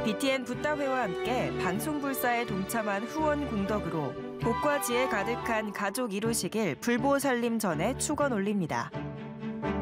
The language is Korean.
BTN 붓다회와 함께 방송불사에 동참한 후원 공덕으로 복과 지혜 가득한 가족 이루시길 불보살림 전에 축원 올립니다.